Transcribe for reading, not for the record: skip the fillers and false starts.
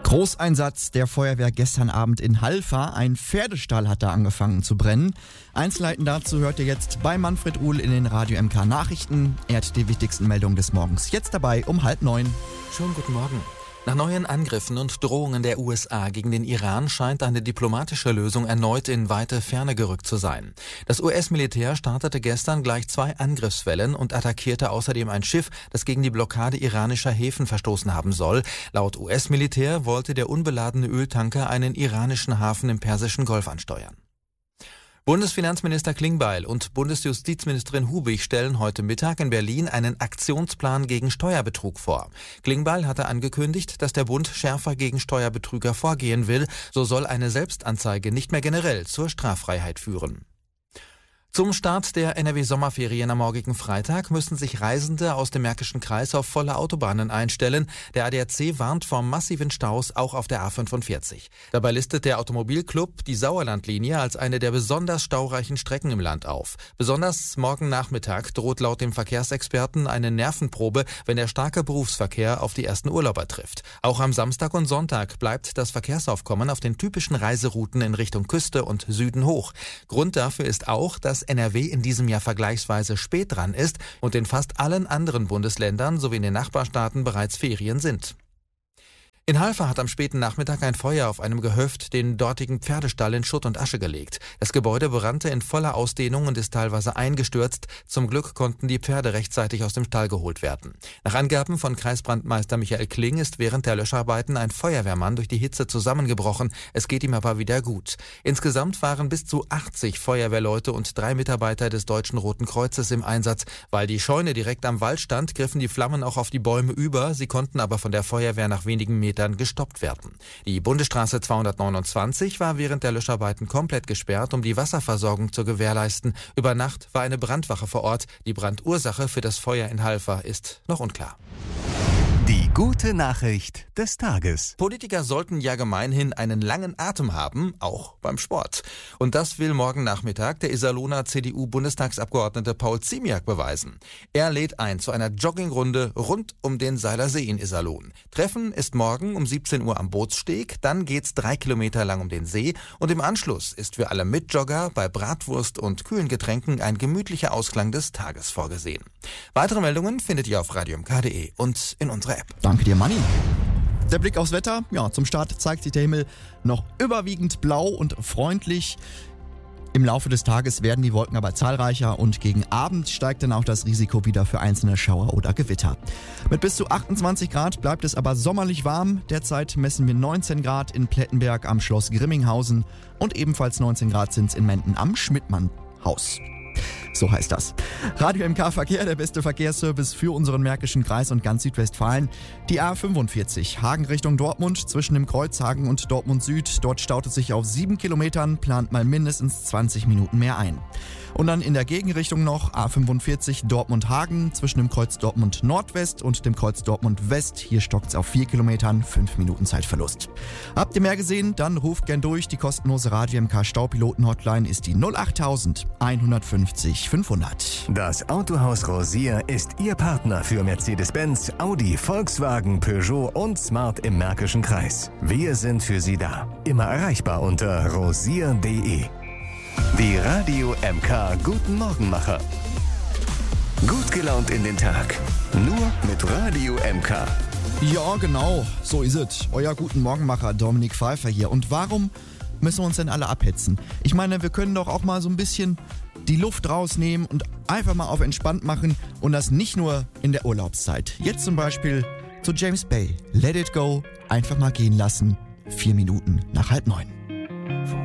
Großeinsatz der Feuerwehr gestern Abend in Halver. Ein Pferdestall hat da angefangen zu brennen. Einzelheiten dazu hört ihr jetzt bei Manfred Uhl in den Radio MK Nachrichten. Er hat die wichtigsten Meldungen des Morgens jetzt dabei um 8:30. Schönen guten Morgen. Nach neuen Angriffen und Drohungen der USA gegen den Iran scheint eine diplomatische Lösung erneut in weite Ferne gerückt zu sein. Das US-Militär startete gestern gleich 2 Angriffswellen und attackierte außerdem ein Schiff, das gegen die Blockade iranischer Häfen verstoßen haben soll. Laut US-Militär wollte der unbeladene Öltanker einen iranischen Hafen im Persischen Golf ansteuern. Bundesfinanzminister Klingbeil und Bundesjustizministerin Hubig stellen heute Mittag in Berlin einen Aktionsplan gegen Steuerbetrug vor. Klingbeil hatte angekündigt, dass der Bund schärfer gegen Steuerbetrüger vorgehen will. So soll eine Selbstanzeige nicht mehr generell zur Straffreiheit führen. Zum Start der NRW-Sommerferien am morgigen Freitag müssen sich Reisende aus dem Märkischen Kreis auf volle Autobahnen einstellen. Der ADAC warnt vor massiven Staus auch auf der A45. Dabei listet der Automobilclub die Sauerlandlinie als eine der besonders staureichen Strecken im Land auf. Besonders morgen Nachmittag droht laut dem Verkehrsexperten eine Nervenprobe, wenn der starke Berufsverkehr auf die ersten Urlauber trifft. Auch am Samstag und Sonntag bleibt das Verkehrsaufkommen auf den typischen Reiserouten in Richtung Küste und Süden hoch. Grund dafür ist auch, dass NRW in diesem Jahr vergleichsweise spät dran ist und in fast allen anderen Bundesländern sowie in den Nachbarstaaten bereits Ferien sind. In Halver hat am späten Nachmittag ein Feuer auf einem Gehöft den dortigen Pferdestall in Schutt und Asche gelegt. Das Gebäude brannte in voller Ausdehnung und ist teilweise eingestürzt. Zum Glück konnten die Pferde rechtzeitig aus dem Stall geholt werden. Nach Angaben von Kreisbrandmeister Michael Kling ist während der Löscharbeiten ein Feuerwehrmann durch die Hitze zusammengebrochen. Es geht ihm aber wieder gut. Insgesamt waren bis zu 80 Feuerwehrleute und 3 Mitarbeiter des Deutschen Roten Kreuzes im Einsatz. Weil die Scheune direkt am Wald stand, griffen die Flammen auch auf die Bäume über. Sie konnten aber von der Feuerwehr nach wenigen Metern gestoppt werden. Die Bundesstraße 229 war während der Löscharbeiten komplett gesperrt, um die Wasserversorgung zu gewährleisten. Über Nacht war eine Brandwache vor Ort. Die Brandursache für das Feuer in Halver ist noch unklar. Die gute Nachricht des Tages. Politiker sollten ja gemeinhin einen langen Atem haben, auch beim Sport. Und das will morgen Nachmittag der Iserlohner CDU-Bundestagsabgeordnete Paul Ziemiak beweisen. Er lädt ein zu einer Joggingrunde rund um den Seiler See in Iserlohn. Treffen ist morgen um 17 Uhr am Bootssteg, dann geht's 3 Kilometer lang um den See und im Anschluss ist für alle Mitjogger bei Bratwurst und kühlen Getränken ein gemütlicher Ausklang des Tages vorgesehen. Weitere Meldungen findet ihr auf radiomk.de und in unserer App. Danke dir, Manni. Der Blick aufs Wetter. Ja, zum Start zeigt sich der Himmel noch überwiegend blau und freundlich. Im Laufe des Tages werden die Wolken aber zahlreicher und gegen Abend steigt dann auch das Risiko wieder für einzelne Schauer oder Gewitter. Mit bis zu 28 Grad bleibt es aber sommerlich warm. Derzeit messen wir 19 Grad in Plettenberg am Schloss Grimminghausen und ebenfalls 19 Grad sind es in Menden am Schmidtmann-Haus. So heißt das. Radio MK Verkehr, der beste Verkehrsservice für unseren Märkischen Kreis und ganz Südwestfalen. Die A45, Hagen Richtung Dortmund, zwischen dem Kreuz Hagen und Dortmund Süd. Dort staut es sich auf 7 Kilometern, plant mal mindestens 20 Minuten mehr ein. Und dann in der Gegenrichtung noch A45 Dortmund-Hagen, zwischen dem Kreuz Dortmund Nordwest und dem Kreuz Dortmund West. Hier stockt es auf 4 Kilometern, 5 Minuten Zeitverlust. Habt ihr mehr gesehen? Dann ruft gern durch. Die kostenlose Radio MK Staupiloten-Hotline ist die 08000 150 500. Das Autohaus Rosier ist Ihr Partner für Mercedes-Benz, Audi, Volkswagen, Peugeot und Smart im Märkischen Kreis. Wir sind für Sie da. Immer erreichbar unter rosier.de. Die Radio MK Guten Morgenmacher. Gut gelaunt in den Tag. Nur mit Radio MK. Ja, genau. So ist es. Euer Guten Morgenmacher Dominik Pfeiffer hier. Und warum müssen wir uns denn alle abhetzen? Ich meine, wir können doch auch mal so ein bisschen die Luft rausnehmen und einfach mal auf entspannt machen und das nicht nur in der Urlaubszeit. Jetzt zum Beispiel zu James Bay. Let it go. Einfach mal gehen lassen. 4 Minuten nach 8:30.